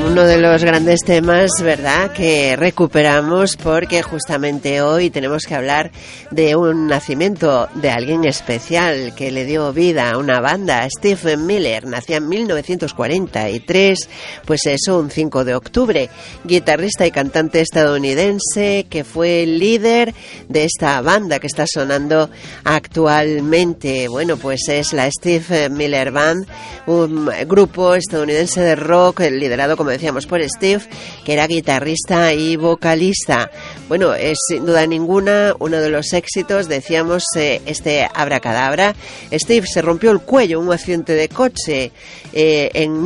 uno de los grandes temas, ¿verdad?, que recuperamos porque justamente hoy tenemos que hablar de un nacimiento de alguien especial que le dio vida a una banda. Steve Miller nació en 1943, pues eso, un 5 de octubre. Guitarrista y cantante estadounidense que fue líder de esta banda que está sonando actualmente. Bueno, pues es la Steve Miller Band, un grupo estadounidense de rock liderado, como decíamos, por Steve, que era guitarrista y vocalista. Bueno, es sin duda ninguna uno de los éxitos, decíamos, este Abracadabra. Steve se rompió el cuello en un accidente de coche en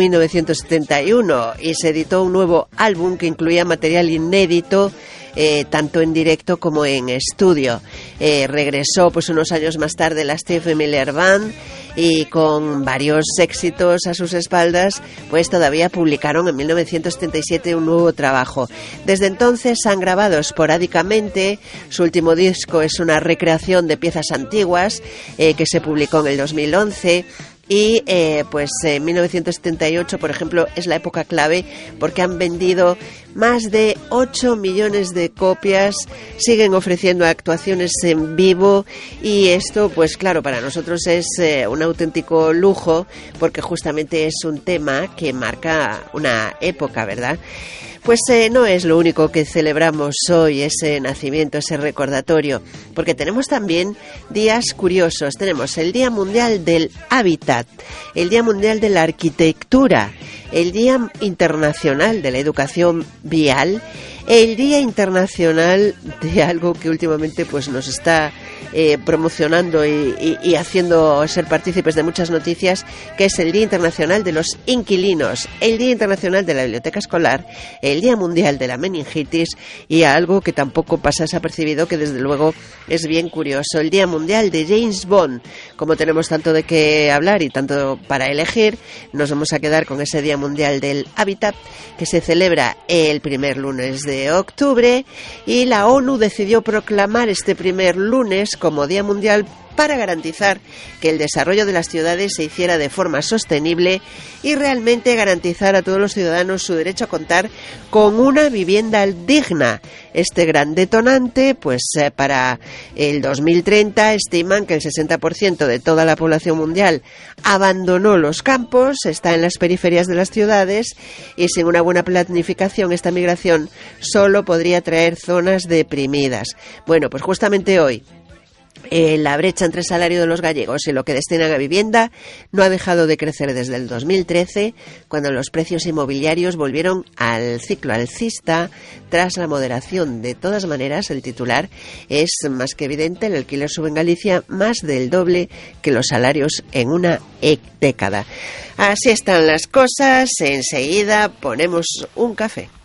1971 y se editó un nuevo álbum que incluía material inédito, tanto en directo como en estudio. Regresó pues unos años más tarde la Steve Miller Band y con varios éxitos a sus espaldas, pues todavía publicaron en 1977 un nuevo trabajo. Desde entonces han grabado esporádicamente. Su último disco es una recreación de piezas antiguas que se publicó en el 2011. Y pues en 1978, por ejemplo, es la época clave porque han vendido más de 8 millones de copias, siguen ofreciendo actuaciones en vivo y esto, pues claro, para nosotros es un auténtico lujo porque justamente es un tema que marca una época, ¿verdad? Pues no es lo único que celebramos hoy, ese nacimiento, ese recordatorio, porque tenemos también días curiosos. Tenemos el Día Mundial del Hábitat, el Día Mundial de la Arquitectura, el Día Internacional de la Educación Vial, el Día Internacional de algo que últimamente pues nos está promocionando y haciendo ser partícipes de muchas noticias, que es el Día Internacional de los Inquilinos, el Día Internacional de la Biblioteca Escolar, el Día Mundial de la Meningitis y algo que tampoco pasa desapercibido, que desde luego es bien curioso, el Día Mundial de James Bond. Como tenemos tanto de qué hablar y tanto para elegir, nos vamos a quedar con ese Día Mundial del Hábitat que se celebra el primer lunes de octubre y la ONU decidió proclamar este primer lunes como Día Mundial para garantizar que el desarrollo de las ciudades se hiciera de forma sostenible y realmente garantizar a todos los ciudadanos su derecho a contar con una vivienda digna. Este gran detonante, pues para el 2030 estiman que el 60% de toda la población mundial abandonó los campos, está en las periferias de las ciudades y sin una buena planificación esta migración solo podría traer zonas deprimidas. Bueno, pues justamente hoy la brecha entre el salario de los gallegos y lo que destinan a vivienda no ha dejado de crecer desde el 2013, cuando los precios inmobiliarios volvieron al ciclo alcista tras la moderación. De todas maneras, el titular es más que evidente: el alquiler sube en Galicia más del doble que los salarios en una década. Así están las cosas, enseguida ponemos un café.